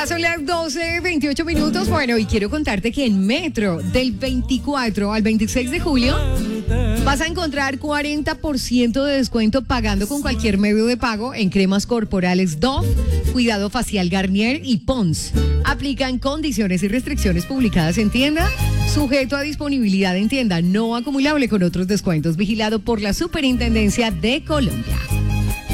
Son las 12:28. Bueno, y quiero contarte que en Metro, del 24 al 26 de julio, vas a encontrar 40% de descuento pagando con cualquier medio de pago en cremas corporales Dove, cuidado facial Garnier y Pond's. Aplican condiciones y restricciones publicadas en tienda, sujeto a disponibilidad en tienda, no acumulable con otros descuentos, vigilado por la Superintendencia de Colombia.